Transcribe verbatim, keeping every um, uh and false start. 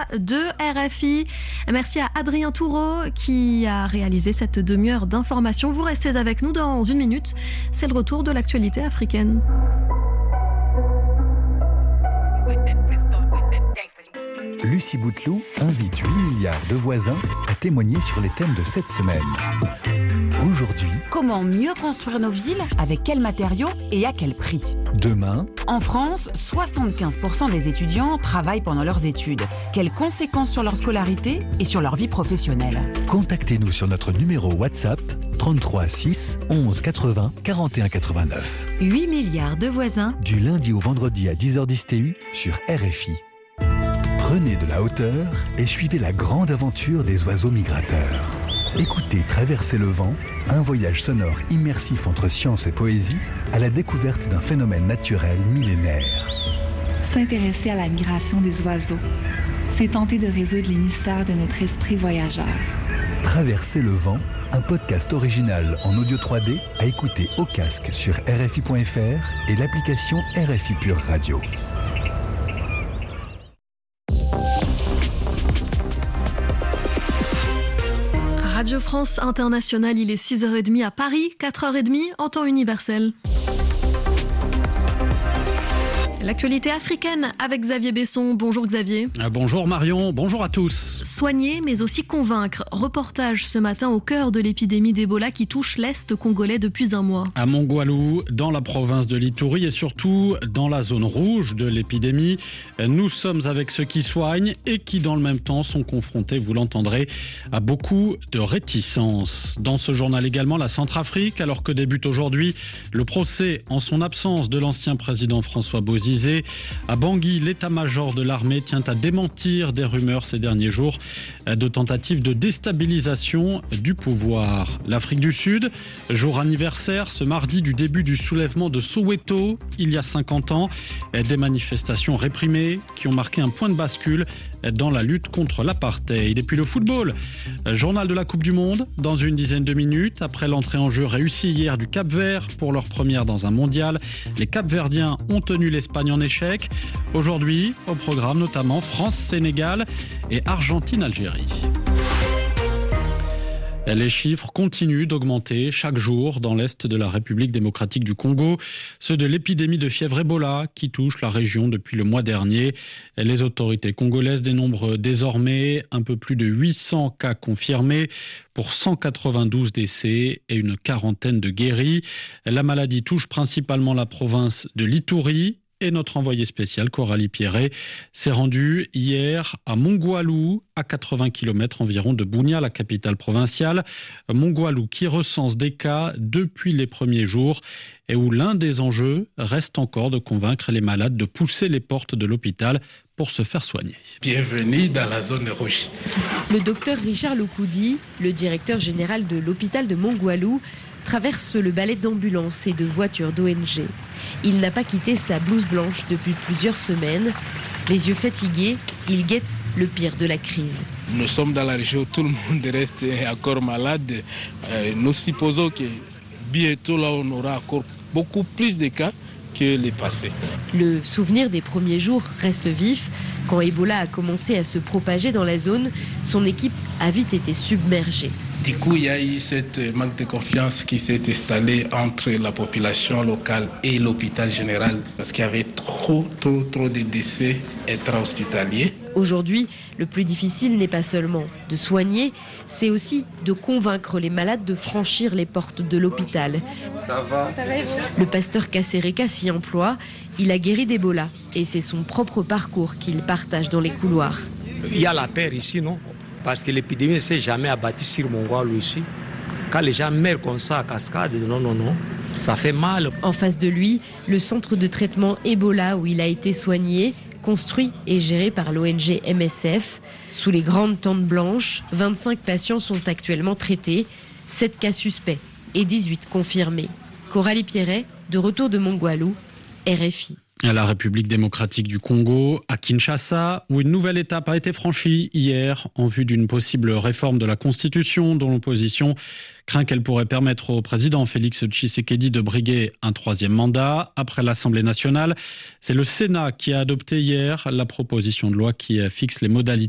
trois de R F I. Merci à Adrien Toureau qui a réalisé cette demi-heure d'information. Vous restez avec nous dans une minute. C'est le retour de l'actualité africaine. Lucie Bouteloup invite huit milliards de voisins à témoigner sur les thèmes de cette semaine. Aujourd'hui, comment mieux construire nos villes, avec quels matériaux et à quel prix? Demain, en France, soixante-quinze pour cent des étudiants travaillent pendant leurs études. Quelles conséquences sur leur scolarité et sur leur vie professionnelle? Contactez-nous sur notre numéro WhatsApp trente-trois six onze quatre-vingts quarante et un quatre-vingt-neuf. huit milliards de voisins. Du lundi au vendredi à dix heures dix T U sur R F I. Prenez de la hauteur et suivez la grande aventure des oiseaux migrateurs. Écoutez Traverser le vent, un voyage sonore immersif entre science et poésie à la découverte d'un phénomène naturel millénaire. S'intéresser à la migration des oiseaux, c'est tenter de résoudre les mystères de notre esprit voyageur. Traverser le vent, un podcast original en audio trois D à écouter au casque sur R F I point F R et l'application R F I Pure Radio. Radio France Internationale, il est six heures trente à Paris, quatre heures trente en temps universel. L'actualité africaine avec Xavier Besson. Bonjour Xavier. Bonjour Marion, bonjour à tous. Soigner mais aussi convaincre. Reportage ce matin au cœur de l'épidémie d'Ebola qui touche l'Est congolais depuis un mois. À Mongwalu, dans la province de l'Ituri et surtout dans la zone rouge de l'épidémie, nous sommes avec ceux qui soignent et qui dans le même temps sont confrontés, vous l'entendrez, à beaucoup de réticences. Dans ce journal également, la Centrafrique, alors que débute aujourd'hui le procès en son absence de l'ancien président François Bozizé. À Bangui, l'état-major de l'armée tient à démentir des rumeurs ces derniers jours de tentatives de déstabilisation du pouvoir. L'Afrique du Sud, jour anniversaire ce mardi du début du soulèvement de Soweto, il y a cinquante ans, des manifestations réprimées qui ont marqué un point de bascule dans la lutte contre l'apartheid. Et puis le football, journal de la Coupe du Monde, dans une dizaine de minutes, après l'entrée en jeu réussie hier du Cap-Vert pour leur première dans un mondial. Les Cap-Verdiens ont tenu l'Espagne en échec. Aujourd'hui, au programme notamment France-Sénégal et Argentine-Algérie. Les chiffres continuent d'augmenter chaque jour dans l'est de la République démocratique du Congo, ceux de l'épidémie de fièvre Ebola qui touche la région depuis le mois dernier. Les autorités congolaises dénombrent désormais un peu plus de huit cents cas confirmés pour cent quatre-vingt-douze décès et une quarantaine de guéris. La maladie touche principalement la province de l'Ituri. Et notre envoyé spécial, Coralie Pierret, s'est rendue hier à Mongwalu, à quatre-vingts kilomètres environ de Bunia, la capitale provinciale. Mongwalu qui recense des cas depuis les premiers jours et où l'un des enjeux reste encore de convaincre les malades de pousser les portes de l'hôpital pour se faire soigner. Bienvenue dans la zone rouge. Le docteur Richard Lukoudi, le directeur général de l'hôpital de Mongwalu, traverse le balai d'ambulances et de voitures d'O N G. Il n'a pas quitté sa blouse blanche depuis plusieurs semaines. Les yeux fatigués, il guette le pire de la crise. Nous sommes dans la région où tout le monde reste encore malade. Euh, nous supposons que bientôt là, on aura encore beaucoup plus de cas que les passés. Le souvenir des premiers jours reste vif. Quand Ebola a commencé à se propager dans la zone, son équipe a vite été submergée. Du coup, il y a eu cette manque de confiance qui s'est installée entre la population locale et l'hôpital général parce qu'il y avait trop, trop, trop de décès intra-hospitaliers. Aujourd'hui, le plus difficile n'est pas seulement de soigner, c'est aussi de convaincre les malades de franchir les portes de l'hôpital. Ça va. Le pasteur Kassereka s'y emploie. Il a guéri d'Ebola et c'est son propre parcours qu'il partage dans les couloirs. Il y a la peur ici, non ? Parce que l'épidémie ne s'est jamais abattue sur Mongwalu ici. Quand les gens meurent comme ça à cascade, non, non, non, ça fait mal. En face de lui, le centre de traitement Ebola où il a été soigné, construit et géré par l'O N G M S F. Sous les grandes tentes blanches, vingt-cinq patients sont actuellement traités, sept cas suspects et dix-huit confirmés. Coralie Pierret, de retour de Mongwalu, R F I. À la République démocratique du Congo, à Kinshasa, où une nouvelle étape a été franchie hier en vue d'une possible réforme de la Constitution dont l'opposition craint qu'elle pourrait permettre au président Félix Tshisekedi de briguer un troisième mandat après l'Assemblée nationale. C'est le Sénat qui a adopté hier la proposition de loi qui fixe les modalités